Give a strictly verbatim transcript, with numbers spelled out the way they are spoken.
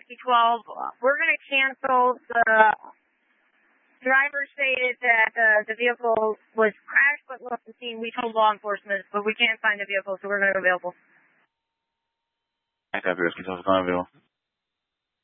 Whiskey twelve. We're going to cancel. The driver stated that uh, the vehicle was crashed but left the scene. We told law enforcement, but we can't find the vehicle, so we're going to go available. I copy. Whiskey twelve is not available.